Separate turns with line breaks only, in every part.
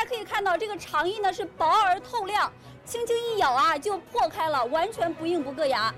家可以看到这个肠衣呢是薄而透亮，轻轻一咬啊就破开了，完全不硬不硌牙。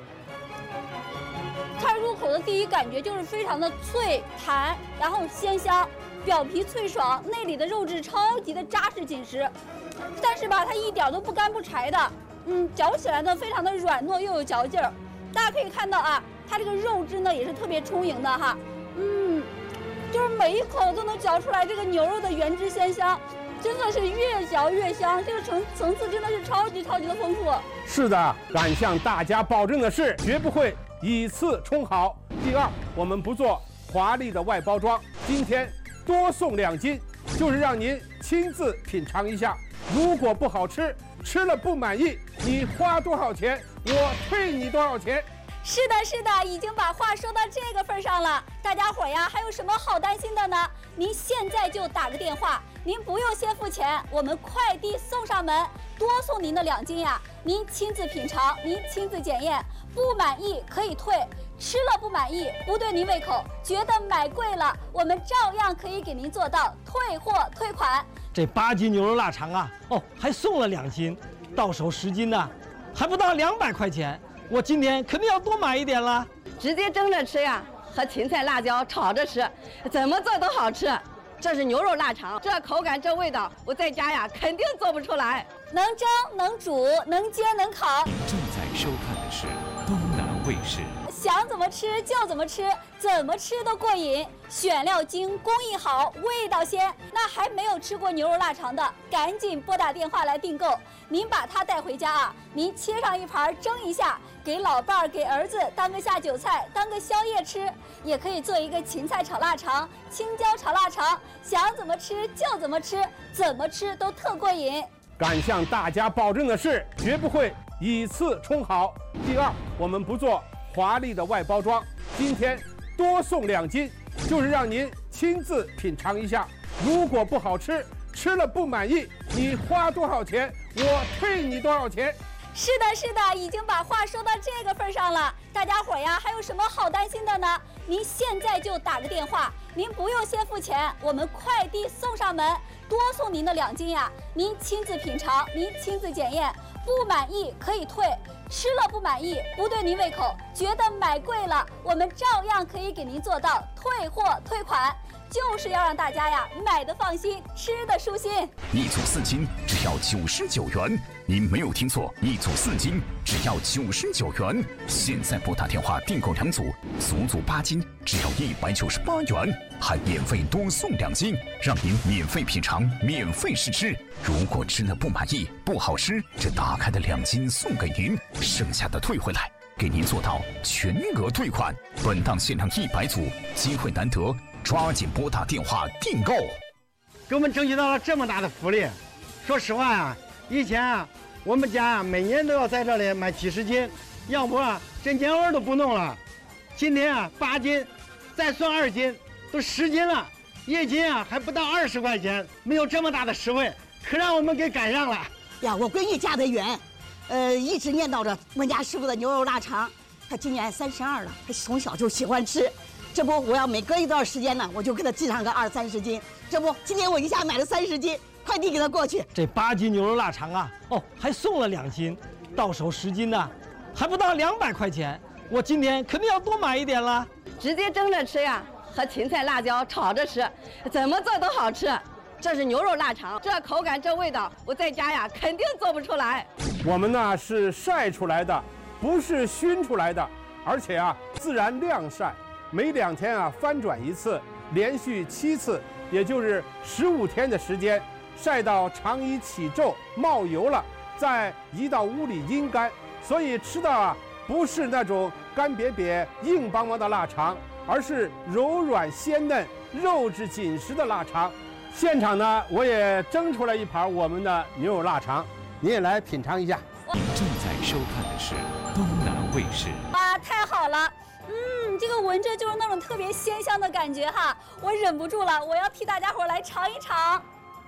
它入口的第一感觉就是非常的脆弹，然后鲜香，表皮脆爽，内里的肉质超级的扎实紧实。但是吧，它一点都不干不柴的，嚼起来呢非常的软糯又有嚼劲儿。大家可以看到啊，它这个肉质呢也是特别充盈的哈，就是每一口都能嚼出来这个牛肉的原汁鲜香。真的是越嚼越香，这个层次真的是超级的丰富。
是的，敢向大家保证的是，绝不会以次充好。第二，我们不做华丽的外包装，今天多送2斤，就是让您亲自品尝一下。如果不好吃，吃了不满意，你花多少钱，我退你多少钱。
是的，已经把话说到这个份上了。大家伙呀，还有什么好担心的呢？您现在就打个电话，您不用先付钱，我们快递送上门，多送您的2斤呀。您亲自品尝，您亲自检验，不满意可以退，吃了不满意，不对您胃口，觉得买贵了，我们照样可以给您做到退货退款。
这8斤牛肉腊肠啊，还送了2斤，到手10斤呢，还不到200块钱。我今天肯定要多买一点了。
直接蒸着吃呀，和芹菜、辣椒炒着吃，怎么做都好吃。这是牛肉腊肠，这口感这味道，我在家呀肯定做不出来。
能蒸能煮能煎能烤。
正在收看的是东南卫视。
想怎么吃就怎么吃，怎么吃都过瘾。选料精，工艺好，味道鲜。那还没有吃过牛肉腊肠的，赶紧拨打电话来订购。您把它带回家啊，您切上一盘蒸一下，给老伴儿、给儿子当个下酒菜，当个宵夜吃。也可以做一个芹菜炒腊肠、青椒炒腊肠，想怎么吃就怎么吃，怎么吃都特过瘾。
敢向大家保证的是，绝不会以次充好。第二，我们不做华丽的外包装，今天多送2斤，就是让您亲自品尝一下。如果不好吃，吃了不满意，你花多少钱，我退你多少钱。
是的，已经把话说到这个份上了。大家伙呀，还有什么好担心的呢？您现在就打个电话，您不用先付钱，我们快递送上门，多送您的2斤呀。您亲自品尝，您亲自检验，不满意可以退，吃了不满意，不对您胃口，觉得买贵了，我们照样可以给您做到退货退款。就是要让大家呀买的放心，吃的舒心。
一组4斤只要99元，您没有听错，一组4斤只要99元。现在拨打电话订购2组，足足8斤只要198元，还免费多送2斤，让您免费品尝，免费试吃。如果吃了不满意，不好吃，这打开的2斤送给您，剩下的退回来，给您做到全额退款。本档限量100组，机会难得，抓紧拨打电话订购。
给我们争取到了这么大的福利。说实话啊，以前啊，我们家啊每年都要在这里买几十斤，要不啊这年味都不弄了。今天啊8斤，再算2斤，都10斤了，1斤啊还不到20块钱，没有这么大的实惠，可让我们给赶上了
呀！我闺女嫁得远，一直念叨着我家师傅的牛肉腊肠。她今年32了，她从小就喜欢吃。这不，我要每隔一段时间呢，我就给她寄上个20-30斤。这不，今天我一下买了30斤，快递给她过去。
这8斤牛肉腊肠啊，还送了2斤，到手10斤呢，还不到200块钱。我今天肯定要多买一点了。
直接蒸着吃呀，和芹菜、辣椒炒着吃，怎么做都好吃。这是牛肉腊肠，这口感这味道，我在家呀肯定做不出来。
我们呢是晒出来的，不是熏出来的，而且啊自然晾晒，每2天啊翻转一次，连续7次，也就是15天的时间，晒到肠衣起皱冒油了，再移到屋里阴干。所以吃的啊不是那种干瘪瘪硬邦邦的腊肠，而是柔软鲜嫩肉质紧实的腊肠。现场呢我也蒸出来一盘我们的牛肉腊肠，您也来品尝一下。
您正在收看的是东南卫视。
哇，太好了！这个闻着就是那种特别鲜香的感觉哈，我忍不住了，我要替大家伙来尝一尝。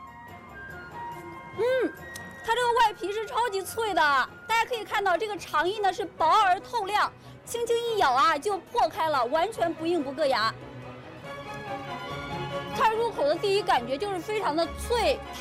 它这个外皮是超级脆的，大家可以看到这个肠衣呢是薄而透亮，轻轻一咬啊就破开了，完全不硬不硌牙。它入口的第一感觉就是非常的脆